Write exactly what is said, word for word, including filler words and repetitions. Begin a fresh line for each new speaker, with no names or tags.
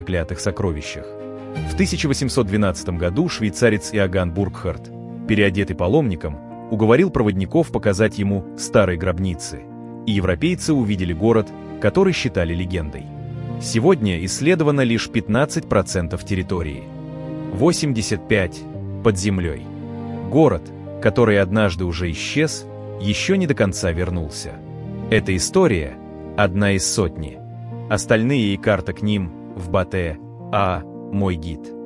клятых сокровищах. В тысяча восемьсот двенадцатом году швейцарец Иоганн Буркхарт, переодетый паломником, уговорил проводников показать ему старые гробницы, и европейцы увидели город, который считали легендой. Сегодня исследовано лишь пятнадцать процентов территории. восемьдесят пять процентов под землей. Город, который однажды уже исчез, еще не до конца вернулся. Эта история – одна из сотни. Остальные и карта к ним в Батэ А. Мой гид.